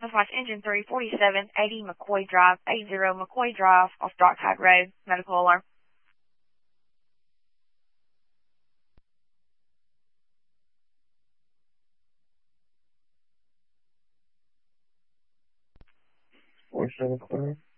Dispatch Engine 347, 80 McCoy Drive, 80 McCoy Drive off Docktide Road. Medical alarm. What's the clear?